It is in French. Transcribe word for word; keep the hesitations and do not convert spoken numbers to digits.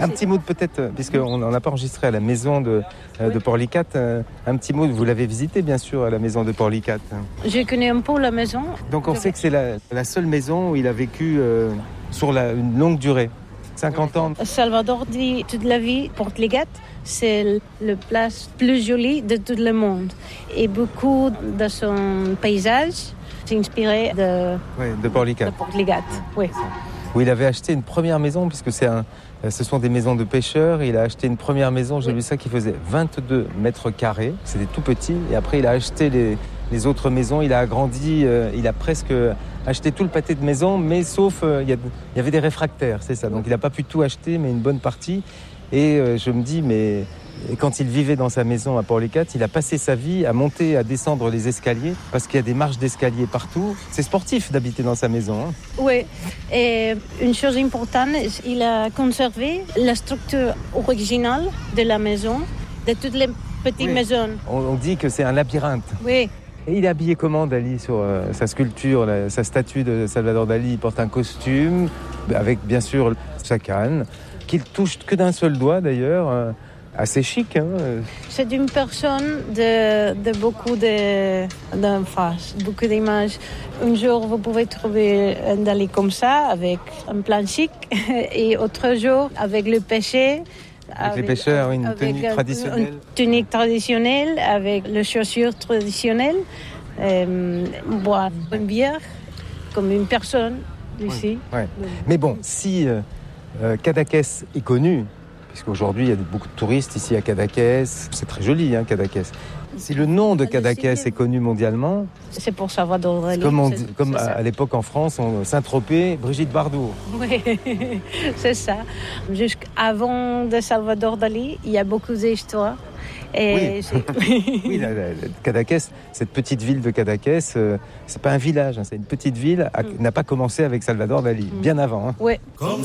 Un petit mot peut-être, puisqu'on n'en a pas enregistré à la maison de, de Porlicat. Un petit mot, vous l'avez visité bien sûr à la maison de Porlicat. Je connais un peu la maison. Donc on sait que c'est la, la seule maison où il a vécu euh, sur la, une longue durée, cinquante ans. Salvador dit toute la vie, Porlicat, c'est la place plus jolie de tout le monde. Et beaucoup de son paysage s'est inspiré de, oui, de Porlicat. De Porlicat, oui. Où il avait acheté une première maison, puisque c'est un, ce sont des maisons de pêcheurs. Il a acheté une première maison, j'ai oui. vu ça, qui faisait vingt-deux mètres carrés. C'était tout petit. Et après, il a acheté les, les autres maisons. Il a agrandi, euh, il a presque acheté tout le pâté de maison, mais sauf, euh, il, y a, il y avait des réfractaires, c'est ça. Donc, il n'a pas pu tout acheter, mais une bonne partie. Et euh, je me dis, mais quand il vivait dans sa maison à Porlicat, il a passé sa vie à monter, à descendre les escaliers, parce qu'il y a des marches d'escalier partout. C'est sportif d'habiter dans sa maison. Hein. Oui, et une chose importante, il a conservé la structure originale de la maison, de toutes les petites oui. maisons. On, on dit que c'est un labyrinthe. Oui. Et il est habillé comment, Dali, sur euh, sa sculpture, la, sa statue de Salvador Dali? Il porte un costume, avec bien sûr sa canne, qu'il touche que d'un seul doigt d'ailleurs. Euh, Assez chic, hein. C'est une personne de, de beaucoup de, d'emphase, beaucoup d'images. Un jour, vous pouvez trouver un Dali comme ça, avec un plan chic, et autre jour, avec le pêcher. Avec, avec les pêcheurs, une avec tunique traditionnelle. Une tunique traditionnelle, avec les chaussures traditionnelles. Euh, boire une bière, comme une personne ici. Ouais, ouais. Mais bon, si euh, euh, Cadaqués est connu, puisqu'aujourd'hui, il y a beaucoup de touristes ici à Cadaqués. C'est très joli, hein, Cadaqués. Si le nom de Cadaqués est connu mondialement... C'est pour Salvador Dali. Comme, on dit, comme à, à l'époque en France, on, Saint-Tropez, Brigitte Bardot. Oui, c'est ça. Jusqu'avant de Salvador Dali, il y a beaucoup d'histoires. Et oui, c'est... oui la, la, la, Cadaqués, cette petite ville de Cadaqués, euh, c'est pas un village, hein, c'est une petite ville, mm. n'a pas commencé avec Salvador Dali, mm. bien avant. Hein. Oui.